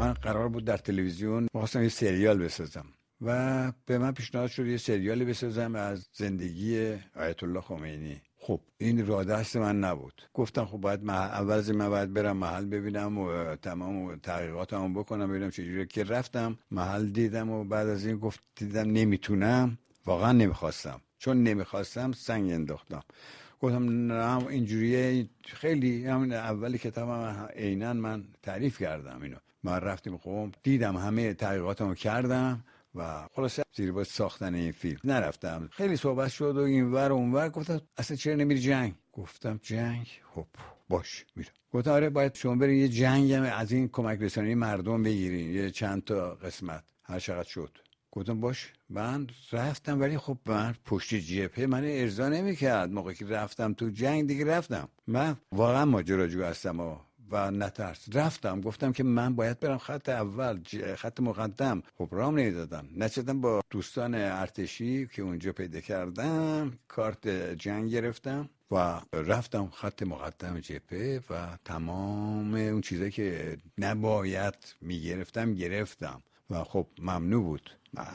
من قرار بود در تلویزیون می‌خواستم یه سریال بسازم و به من پیشنهاد شد یه سریالی بسازم از زندگی آیت الله خمینی. خب این راه دست من نبود. گفتم خب باید من باید برم محل ببینم و تمام تحقیقاتمو بکنم ببینم چجوریه، که رفتم محل دیدم و بعد از این دیدم نمیتونم، واقعا نمیخواستم، چون نمیخواستم سنگ انداختم. گفتم نه اینجوریه. خیلی همین اولی کتابم عیناً من تعریف کردم اینو. من رفتیم خب دیدم همه تحقیقاتمو کردم و خلاصه زیر بار ساختن این فیلم نرفتم. خیلی صحبت شد و اینور و اونور. گفتم اصلا چرا نمیری جنگ؟ گفتم جنگ؟ خب باش میرم. گفتم آره باید شما برین یه جنگ هم از این کمک رسانی مردم بگیرین، یه چند تا قسمت هر چقدر شد. گفتم باش. من رفتم ولی خب من پشت جبهه من ارضا نمیکرد. موقعی که رفتم تو جنگ دیگه رفتم. من واقعا ماجراجو هستم و نترس رفتم. گفتم که من باید برم خط اول، خط مقدم. خب رام نمیدادن. نچدم با دوستان ارتشی که اونجا پیدا کردم کارت جنگ گرفتم و رفتم خط مقدم جبهه و تمام اون چیزایی که نباید میگرفتم گرفتم و خب ممنوع بود.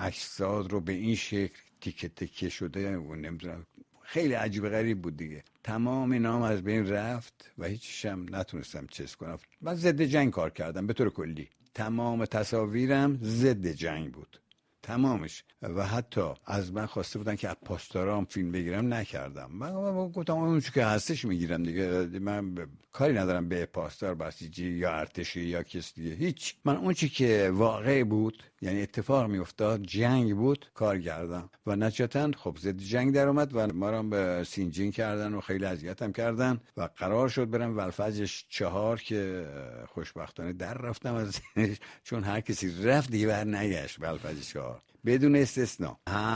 اجساد رو به این شکل تیکه تیکه شده و نمیدونم خیلی عجیب غریب بود دیگه. تمام نام از بین رفت و هیچیش هم نتونستم چیز کنم. من ضد جنگ کار کردم به طور کلی. تمام تصاویرم ضد جنگ بود، تمامش. و حتی از من خواسته بودن که از پاسدارام فیلم بگیرم، نکردم. من گفتم اون چیزی که هستش میگیرم دیگه. من کاری ندارم به پاسدار بسیجی یا ارتشی یا کس دیگه، هیچ. من اون چیزی که واقع بود، یعنی اتفاق میافتاد، جنگ بود، کار کردم و نتیجتاً خب ضد جنگ در اومد و ما رو به سینجین کردن و خیلی اذیتم کردن و قرار شد برم ولفجر 4 که خوشبختانه در رفتم از چون هر کسی رفت دیگه بر نگشت. ولفجر 4 بدون استثنا،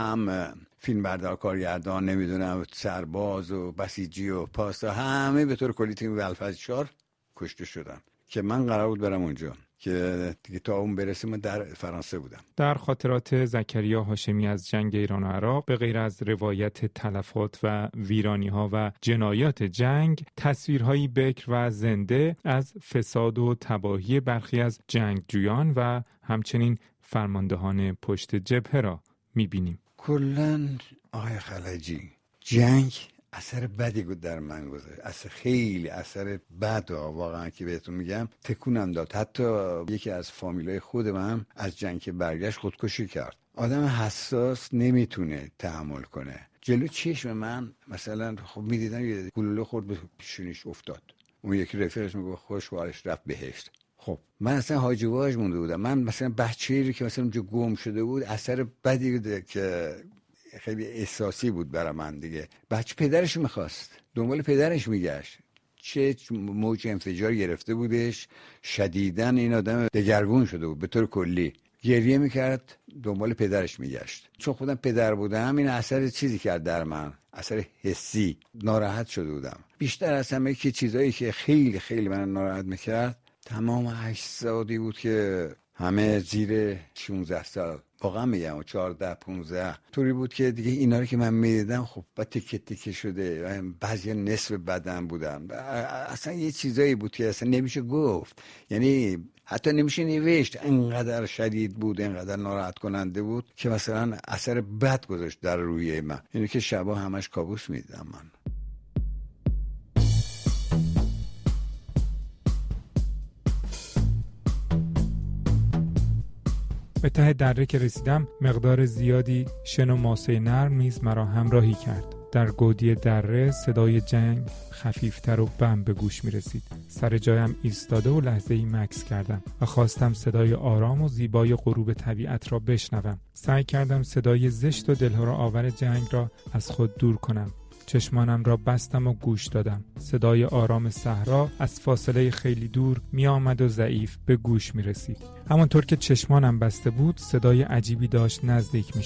هم فیلمبردار، کارگردان، نمیدونم سرباز و بسیجی و پاسدار، همه به طور کلی تیم ولفجر 4 کشته شدن که من قرار بود برم اونجا که دیگه تا اون برسه من در فرانسه بودم. در خاطرات زکریا هاشمی از جنگ ایران و عراق به غیر از روایت تلفات و ویرانی‌ها و جنایات جنگ، تصویرهایی بکر و زنده از فساد و تباهی برخی از جنگجویان و همچنین فرماندهان پشت جبهه را می‌بینیم. کلاً آقای خلجی، جنگ اثر بدی بود در من گذاشت. خیلی اثر بد واقعا که بهتون میگم، تکونم داد. حتی یکی از فامیلای خود من از جنگ که برگشت خودکشی کرد. آدم حساس نمیتونه تحمل کنه. جلو چشم من مثلا خب میدیدم یه گلوله خورد به پیشونیش افتاد. اون یکی رفیقش میگه خوش حالش رفت بهشت. خب من اصلا حاجی واج مونده بودم. من مثلا بچه‌ای که مثلا اونجا گم شده بود، اثر بدی بود که خیلی احساسی بود برای من دیگه. بچه پدرش میخواست، دنبال پدرش میگشت. چه موج انفجار گرفته بودش، شدیداً این آدم دگرگون شده بود به طور کلی. گریه میکرد، دنبال پدرش میگشت. چون خودم پدر بودم، این اثر چیزی کرد در من، اثر حسی. ناراحت شده بودم. بیشتر از همه که چیزایی که خیلی خیلی من ناراحت میکرد، تمام اجسادی بود که همه زیر 16 سال، واقعا میگم 14-15 طوری بود که دیگه اینا رو که من میدیدم خب با تیکه تیکه شده، بعضی نصف بدن بودن. اصلا یه چیزایی بود که اصلا نمیشه گفت، یعنی حتی نمیشه نوشت. انقدر شدید بود، انقدر ناراحت کننده بود که مثلا اثر بد گذاشت در روحیه من. اینو که شبا همش کابوس میدیدم من. به ته دره که رسیدم، مقدار زیادی شن و ماسه نرم نیز مرا همراهی کرد. در گودی دره صدای جنگ خفیفتر و بم به گوش می رسید. سر جایم ایستاده و لحظه‌ای مکث کردم و خواستم صدای آرام و زیبای غروب طبیعت را بشنوم. سعی کردم صدای زشت و دلهره آور جنگ را از خود دور کنم. چشمانم را بستم و گوش دادم. صدای آرام صحرا از فاصله خیلی دور می آمد و ضعیف به گوش می رسید. همانطور که چشمانم بسته بود، صدای عجیبی داشت نزدیک می شد.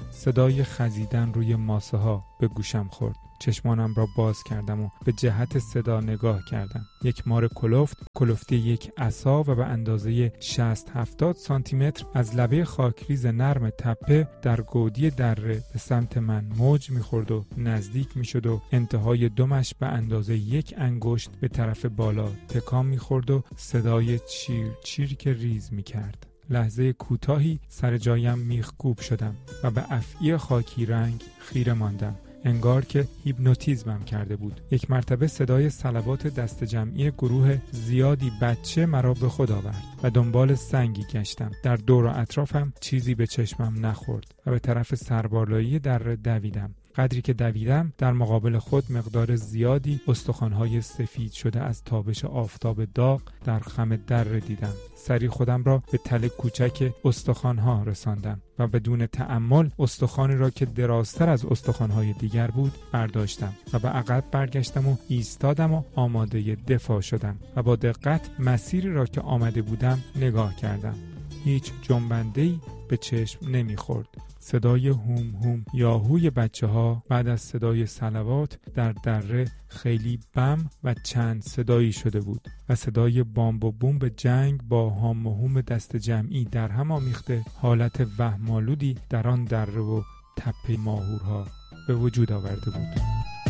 صدای خزیدن روی ماسه ها به گوشم خورد. چشمانم را باز کردم و به جهت صدا نگاه کردم. یک مار کلفتی یک عصا و به اندازه 60-70 سانتی متر از لبه خاکریز نرم تپه در گودی دره به سمت من موج می‌خورد و نزدیک می‌شد و انتهای دمش به اندازه 1 انگشت به طرف بالا تکان می‌خورد و صدای چیر چیر که ریز می‌کرد. لحظه کوتاهی سر جایم میخکوب شدم و به افعی خاکی رنگ خیره ماندم، انگار که هیپنوتیزمم کرده بود. یک مرتبه صدای صلوات دست جمعی گروه زیادی بچه مرا به خود آورد و دنبال سنگی گشتم. در دور و اطرافم چیزی به چشمم نخورد و به طرف سربالایی دره دویدم. قدری که دویدم در مقابل خود مقدار زیادی استخوان‌های سفید شده از تابش آفتاب داغ در خم دره دیدم. سری خودم را به تله کوچک استخوان‌ها رساندم و بدون تأمل استخوانی را که درازتر از استخوان‌های دیگر بود برداشتم و به عقب برگشتم و ایستادم و آماده دفاع شدم و با دقت مسیری را که آمده بودم نگاه کردم. هیچ جنبنده‌ای به چشم نمی‌خورد. صدای هوم هوم یاهوی بچه ها بعد از صدای صلوات در دره خیلی بم و چند صدایی شده بود و صدای بامب و بوم جنگ با هام و هوم دست جمعی در هم آمیخته حالت وهم‌آلودی در آن دره و تپه ماهورها به وجود آورده بود.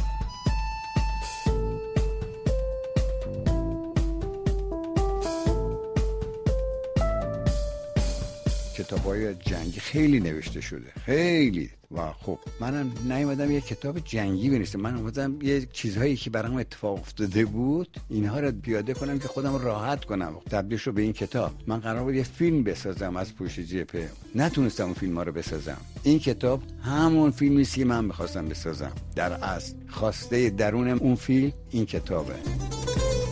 کتاب‌های جنگی خیلی نوشته شده، خیلی، و خب منم نیومدم یه کتاب جنگی بنویسم. من اومدم یه چیزهایی که برام اتفاق افتاده بود اینها رو پیاده کنم که خودم راحت کنم، تبدیلش رو به این کتاب. من قرار بود یه فیلم بسازم از پشت جبهه، نتونستم اون فیلم‌ها رو بسازم. این کتاب همون فیلمی است که من می‌خواستم بسازم. در اصل خواسته درون اون فیلم این کتابه.